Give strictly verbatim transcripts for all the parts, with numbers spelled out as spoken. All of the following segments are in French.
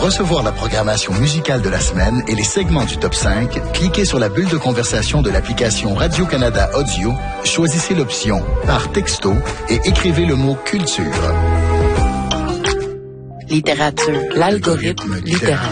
Pour recevoir la programmation musicale de la semaine et les segments du top cinq, cliquez sur la bulle de conversation de l'application Radio-Canada Audio, choisissez l'option « Par texto » et écrivez le mot « Culture ». Littérature, l'algorithme littéraire.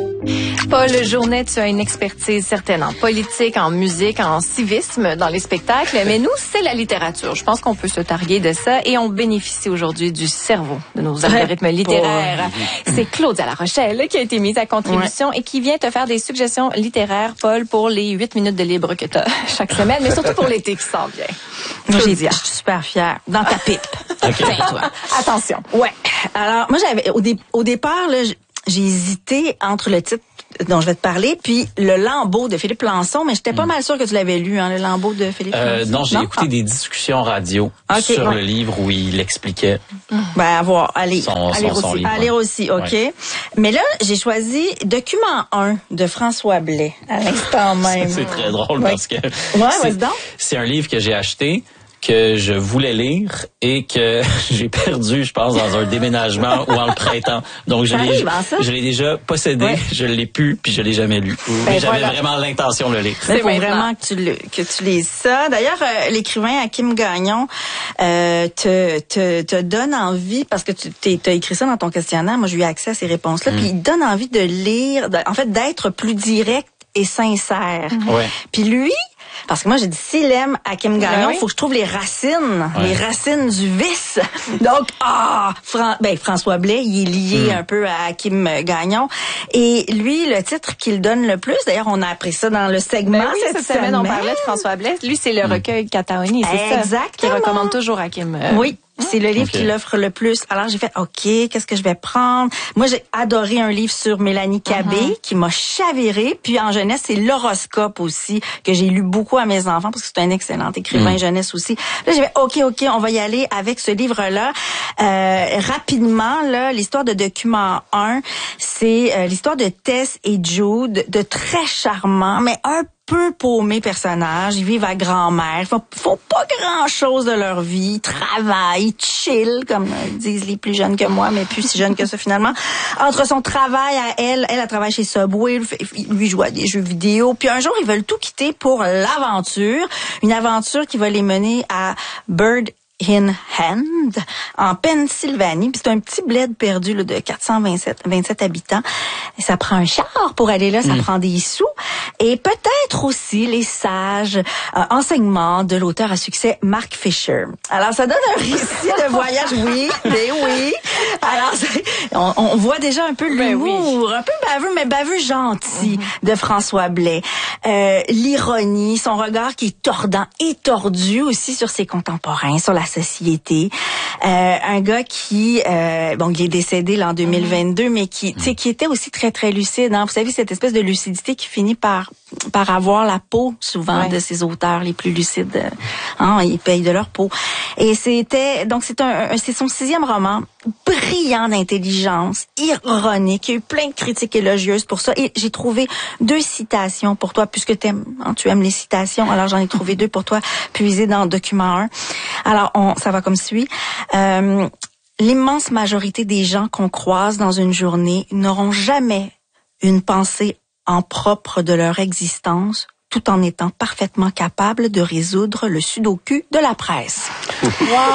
Paul Journet, tu as une expertise certaine en politique, en musique, en civisme, dans les spectacles, mais nous, c'est la littérature. Je pense qu'on peut se targuer de ça et on bénéficie aujourd'hui du cerveau de nos algorithmes littéraires. C'est Claudia La Rochelle qui a été mise à contribution ouais. et qui vient te faire des suggestions littéraires, Paul, pour les huit minutes de libre que tu as chaque semaine, mais surtout pour l'été qui s'en vient. Moi, j'ai dit, je suis super fière. Dans ta pipe. Okay. Tiens-toi. Attention. Ouais. Alors, moi, j'avais, au, dé, au départ, là, j'ai hésité entre le titre dont je vais te parler, puis Le Lambeau de Philippe Lançon, mais j'étais pas mm. mal sûre que tu l'avais lu, hein, Le Lambeau de Philippe euh, Lançon. Non, j'ai non? écouté ah. des discussions radio okay, sur ouais. le livre où il expliquait. Ben, à voir, allez, son, à lire son, aussi, son livre, à lire aussi, OK. Ouais. Mais là, j'ai choisi Document un de François Blais, à l'instant même. C'est très drôle ouais. parce que ouais, c'est, donc. c'est un livre que j'ai acheté, que je voulais lire et que j'ai perdu, je pense, dans un déménagement ou en le prêtant. Donc, je l'ai, je l'ai déjà possédé, ouais. je l'ai pu, puis je l'ai jamais lu. Mais ben j'avais voilà. vraiment l'intention de le lire. Il faut vraiment que tu, le, que tu lises ça. D'ailleurs, euh, l'écrivain Hakim Gagnon euh, te, te, te donne envie, parce que tu as écrit ça dans ton questionnaire, moi j'ai eu accès à ces réponses-là, mm. puis il donne envie de lire, de, en fait, d'être plus direct et sincère. Mm. Ouais. Puis lui, parce que moi, j'ai dit, s'il aime Hakim Gagnon, il oui. faut que je trouve les racines, ouais. les racines du vice. Donc, ah, Fran- ben, François Blais, il est lié mm. un peu à Hakim Gagnon. Et lui, le titre qu'il donne le plus, d'ailleurs, on a appris ça dans le segment ben oui, cette, cette semaine. On parlait de François Blais. Lui, c'est le mm. recueil Kataoni, c'est Exactement. ça? Qui recommande toujours Hakim. Euh... Oui. C'est le livre okay. qui l'offre le plus. Alors, j'ai fait, OK, qu'est-ce que je vais prendre? Moi, j'ai adoré un livre sur Mélanie Cabé uh-huh. qui m'a chaviré. Puis, en jeunesse, c'est L'Horoscope aussi, que j'ai lu beaucoup à mes enfants parce que c'est un excellent écrivain mm. jeunesse aussi. Là, j'ai fait, OK, OK, on va y aller avec ce livre-là. Euh, rapidement, là, l'histoire de Document un, c'est euh, l'histoire de Tess et Jude, de très charmants, mais un peu paumés personnages. Ils vivent à grand-mère. Ils font, font pas grand-chose de leur vie. Ils travaillent, chill, comme disent les plus jeunes que moi, mais plus si jeunes que ça finalement. Entre son travail à elle, elle, elle travaille chez Subway, lui joue à des jeux vidéo. Puis un jour, ils veulent tout quitter pour l'aventure. Une aventure qui va les mener à Bird in Hand, en Pennsylvanie. Puis c'est un petit bled perdu là, de quatre cent vingt-sept habitants. Et ça prend un char pour aller là, ça mmh. prend des sous. Et peut-être aussi les sages euh, enseignements de l'auteur à succès Mark Fisher. Alors, ça donne un récit de voyage, oui, mais oui. Alors, on, on voit déjà un peu l'humour, oui. un peu baveux, mais baveux gentil mmh. de François Blais. Euh, l'ironie, son regard qui est tordant et tordu aussi sur ses contemporains, sur la société. Euh, un gars qui, euh, bon, il est décédé là, en deux mille vingt-deux, mmh. mais qui, tu sais, qui était aussi très, très lucide. Hein? Vous savez, cette espèce de lucidité qui finit par par avoir la peau, souvent, ouais. de ces auteurs les plus lucides. Hein? Ils payent de leur peau. Et c'était, donc c'est un, c'est son sixième roman, brillant d'intelligence, ironique. Il y a eu plein de critiques élogieuses pour ça. Et j'ai trouvé deux citations pour toi, puisque t'aimes, hein, tu aimes les citations. Alors, j'en ai trouvé deux pour toi, puisées dans Document un. Alors, on, ça va comme suit. Euh, l'immense majorité des gens qu'on croise dans une journée n'auront jamais une pensée en propre de leur existence, tout en étant parfaitement capables de résoudre le sudoku de la presse. Wow!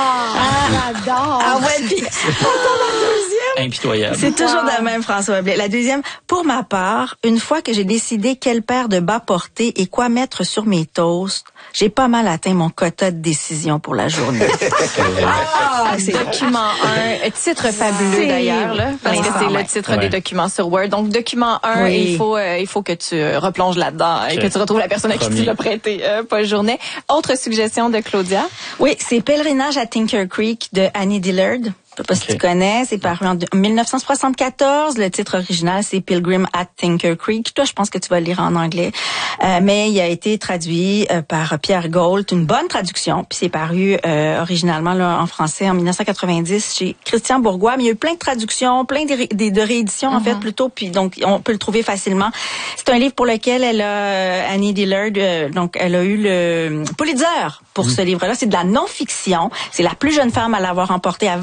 Ah, j'adore! Ah ouais, puis impitoyable. C'est toujours wow. de même, François Blais. La deuxième, pour ma part, une fois que j'ai décidé quelle paire de bas porter et quoi mettre sur mes toasts, j'ai pas mal atteint mon quota de décision pour la journée. Ah, c'est Document un, titre fabuleux c'est... d'ailleurs, là, parce que c'est le titre ouais. des documents sur Word. Donc, Document un, oui. il faut euh, il faut que tu replonges là-dedans okay. et que tu retrouves la personne à qui tu l'as prêté, euh, Paul Journet. Autre suggestion de Claudia? Oui, c'est Pèlerinage à Tinker Creek de Annie Dillard. Je sais pas okay. si tu connais, c'est paru en dix-neuf cent soixante-quatorze. Le titre original, c'est Pilgrim at Tinker Creek. Toi, je pense que tu vas le lire en anglais. Euh, mais il a été traduit euh, par Pierre Gault, une bonne traduction. Puis c'est paru euh, originalement là, en français en dix-neuf cent quatre-vingt-dix chez Christian Bourgois. Mais il y a eu plein de traductions, plein de, ré- de, de rééditions mm-hmm. en fait plutôt. Puis donc, on peut le trouver facilement. C'est un livre pour lequel elle a, Annie Dillard, euh, donc elle a eu le Pulitzer pour mm-hmm. ce livre-là. C'est de la non-fiction. C'est la plus jeune femme à l'avoir remporté à vingt-neuf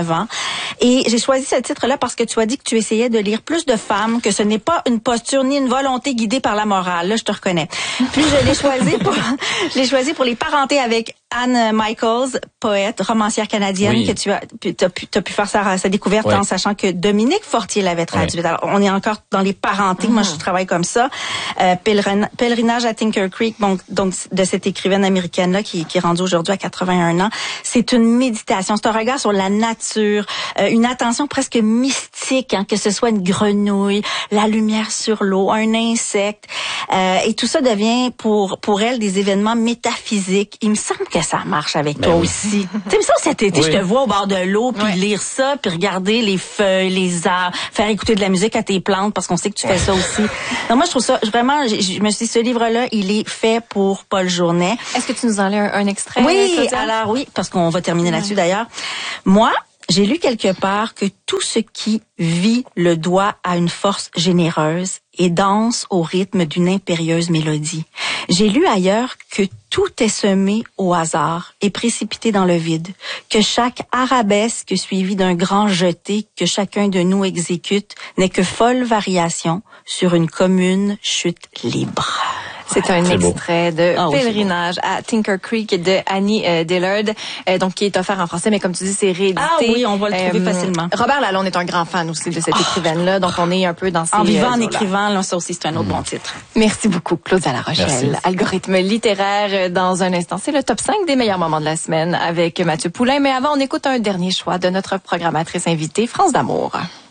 neuf ans. Et j'ai choisi ce titre-là parce que tu as dit que tu essayais de lire plus de femmes, que ce n'est pas une posture ni une volonté guidée par la morale. Là, je te reconnais. Puis je l'ai choisi pour, je l'ai choisi pour les parentés avec Anne Michaels, poète, romancière canadienne, oui. que tu as, t'as pu, t'as pu faire sa, sa découverte oui. en sachant que Dominique Fortier l'avait traduite. Oui. Alors, on est encore dans les parentés. Mm-hmm. Moi, je travaille comme ça. Euh, pèlerin, pèlerinage à Tinker Creek, donc, donc de cette écrivaine américaine-là qui, qui est rendue aujourd'hui à quatre-vingt-un ans. C'est une méditation, c'est un regard sur la nature, euh, une attention presque mystique, hein, que ce soit une grenouille, la lumière sur l'eau, un insecte, euh, et tout ça devient pour pour elle des événements métaphysiques. Il me semble que ça marche avec ben toi oui. aussi. Tu sais, ça cet été, oui. je te vois au bord de l'eau, puis oui. lire ça, puis regarder les feuilles, les arbres, faire écouter de la musique à tes plantes, parce qu'on sait que tu fais ça aussi. Donc moi, je trouve ça vraiment. Je me suis dit, ce livre-là, il est fait pour Paul Journet. Est-ce que tu nous en lis un, un extrait? Oui, Claudia? Alors oui, parce qu'on va terminer oui. là-dessus d'ailleurs. Moi, j'ai lu quelque part que tout ce qui vit le doigt à une force généreuse et danse au rythme d'une impérieuse mélodie. J'ai lu ailleurs que tout est semé au hasard et précipité dans le vide, que chaque arabesque suivie d'un grand jeté que chacun de nous exécute n'est que folle variation sur une commune chute libre. C'est un c'est extrait beau. de ah, Pèlerinage oui, à Tinker Creek de Annie euh, Dillard, euh, donc qui est offert en français, mais comme tu dis, c'est réédité. Ah oui, on va le trouver euh, facilement. Robert Lalonde est un grand fan aussi de cette oh. écrivaine-là, donc on est un peu dans ces... En vivant, en écrivant, là, ça aussi, c'est un autre mmh. bon titre. Merci beaucoup, Claudia La Rochelle. Merci. Algorithme littéraire, dans un instant, c'est le top cinq des meilleurs moments de la semaine avec Mathieu Poulain, mais avant, on écoute un dernier choix de notre programmatrice invitée, France d'Amour.